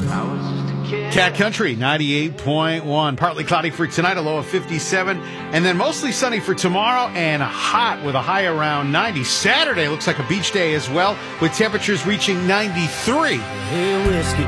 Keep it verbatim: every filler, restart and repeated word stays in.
Cat Country, ninety-eight point one. Partly cloudy for tonight, a low of fifty-seven. And then mostly sunny for tomorrow and hot with a high around ninety. Saturday looks like a beach day as well, with temperatures reaching ninety-three. Hey, whiskey,